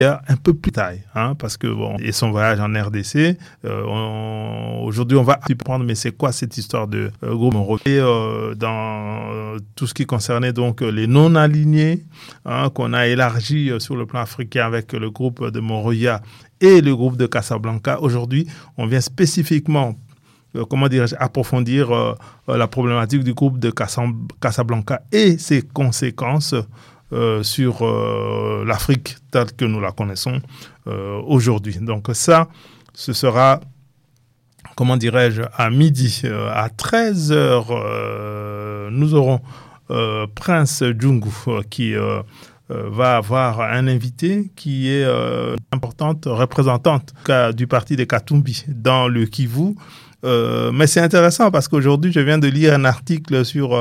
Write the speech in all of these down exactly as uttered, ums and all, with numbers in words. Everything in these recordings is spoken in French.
un peu plus taille, hein, parce que bon, et son voyage en R D C, euh, on, aujourd'hui on va prendre, mais c'est quoi cette histoire de euh, groupe Monrovia euh, dans euh, tout ce qui concernait donc les non-alignés, hein, qu'on a élargi euh, sur le plan africain avec le groupe de Monrovia et le groupe de Casablanca. Aujourd'hui, on vient spécifiquement euh, comment dirais-je, approfondir euh, la problématique du groupe de Casablanca et ses conséquences Euh, sur euh, l'Afrique telle que nous la connaissons euh, aujourd'hui. Donc ça, ce sera, comment dirais-je, à midi. Euh, à treize heures, euh, nous aurons euh, Prince Djungu euh, qui euh, euh, va avoir un invité qui est euh, une importante représentante du parti des Katumbi dans le Kivu. Euh, mais c'est intéressant parce qu'aujourd'hui, je viens de lire un article sur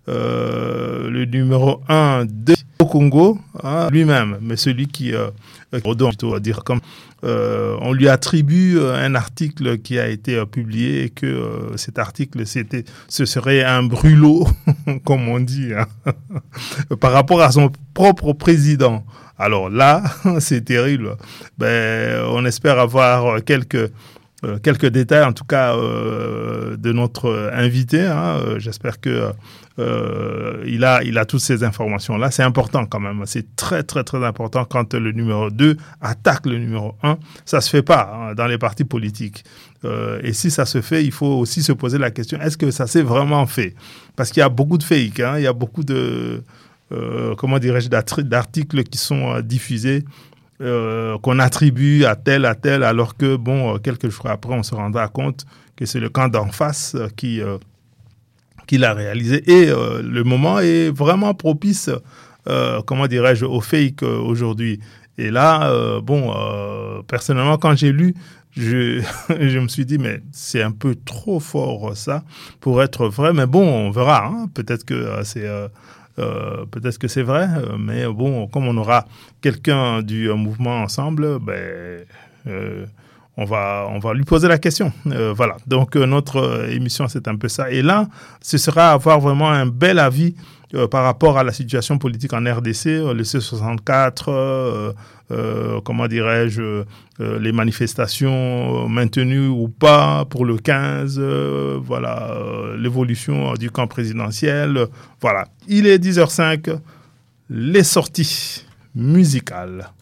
euh, le numéro un de au Congo, hein, lui-même, mais celui qui, euh, plutôt dire comme, euh, on lui attribue un article qui a été euh, publié et que euh, cet article, c'était, ce serait un brûlot, comme on dit, hein, par rapport à son propre président. Alors là, c'est terrible. Ben, on espère avoir quelques Euh, quelques détails, en tout cas, euh, de notre invité. Hein. Euh, j'espère que euh, il a, il a toutes ces informations-là. C'est important quand même. C'est très, très, très important quand le numéro deux attaque le numéro un. Ça se fait pas hein, dans les partis politiques. Euh, et si ça se fait, il faut aussi se poser la question, est-ce que ça s'est vraiment fait? Parce qu'il y a beaucoup de fake, hein. Il y a beaucoup de, euh, comment dirais-je, d'articles qui sont euh, diffusés Euh, qu'on attribue à tel, à tel, alors que, bon, euh, quelques jours après, on se rendra compte que c'est le camp d'en face euh, qui, euh, qui l'a réalisé. Et euh, le moment est vraiment propice, euh, comment dirais-je, au fake euh, aujourd'hui. Et là, euh, bon, euh, personnellement, quand j'ai lu, je, je me suis dit, mais c'est un peu trop fort, ça, pour être vrai. Mais bon, on verra. Hein. Peut-être que euh, c'est... Euh, Euh, peut-être que c'est vrai, mais bon, comme on aura quelqu'un du euh, mouvement ensemble, ben, euh, on va, on va lui poser la question. Euh, voilà. Donc, euh, notre euh, émission, c'est un peu ça. Et là, ce sera avoir vraiment un bel avis euh, par rapport à la situation politique en R D C, euh, le C soixante-quatre, euh, euh, comment dirais-je, euh, les manifestations maintenues ou pas pour le quinze, euh, voilà, euh, l'évolution du camp présidentiel. Euh, voilà. Il est dix heures cinq, les sorties musicales.